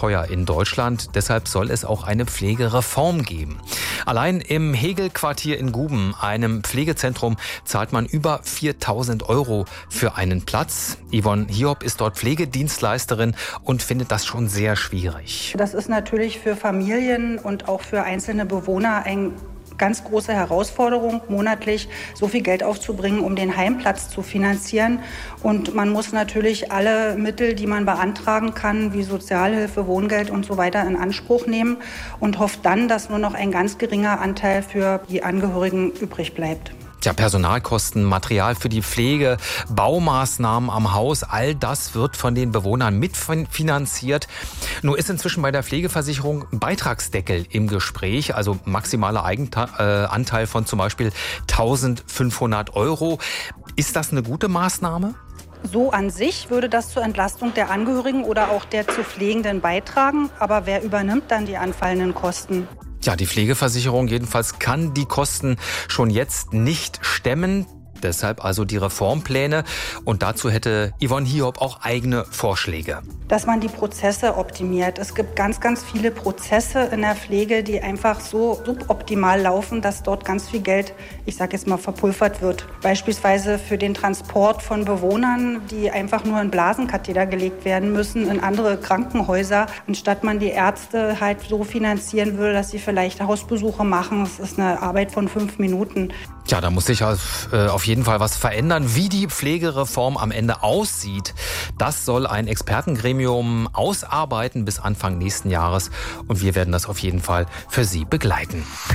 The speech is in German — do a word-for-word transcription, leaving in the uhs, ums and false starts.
teuer in Deutschland. Deshalb soll es auch eine Pflegereform geben. Allein im Hegel-Quartier in Guben, einem Pflegezentrum, zahlt man über viertausend Euro für einen Platz. Yvonne Hiob ist dort Pflegedienstleisterin und findet das schon sehr schwierig. Das ist natürlich für Familien und auch für einzelne Bewohner ein ganz große Herausforderung, monatlich so viel Geld aufzubringen, um den Heimplatz zu finanzieren. Und man muss natürlich alle Mittel, die man beantragen kann, wie Sozialhilfe, Wohngeld und so weiter, in Anspruch nehmen und hofft dann, dass nur noch ein ganz geringer Anteil für die Angehörigen übrig bleibt. Ja, Personalkosten, Material für die Pflege, Baumaßnahmen am Haus, all das wird von den Bewohnern mitfinanziert. Nur ist inzwischen bei der Pflegeversicherung ein Beitragsdeckel im Gespräch, also maximaler Eigenanteil von zum Beispiel eintausendfünfhundert Euro. Ist das eine gute Maßnahme? So an sich würde das zur Entlastung der Angehörigen oder auch der zu Pflegenden beitragen. Aber wer übernimmt dann die anfallenden Kosten? Ja, die Pflegeversicherung jedenfalls kann die Kosten schon jetzt nicht stemmen. Deshalb also die Reformpläne. Und dazu hätte Yvonne Hiob auch eigene Vorschläge. Dass man die Prozesse optimiert. Es gibt ganz, ganz viele Prozesse in der Pflege, die einfach so suboptimal laufen, dass dort ganz viel Geld, ich sage jetzt mal, verpulvert wird. Beispielsweise für den Transport von Bewohnern, die einfach nur in Blasenkatheter gelegt werden müssen, in andere Krankenhäuser, anstatt man die Ärzte halt so finanzieren würde, dass sie vielleicht Hausbesuche machen. Das ist eine Arbeit von fünf Minuten. Ja, da muss sich auf, äh, auf jeden Fall was verändern. Wie die Pflegereform am Ende aussieht, das soll ein Expertengremium ausarbeiten bis Anfang nächsten Jahres. Und wir werden das auf jeden Fall für Sie begleiten.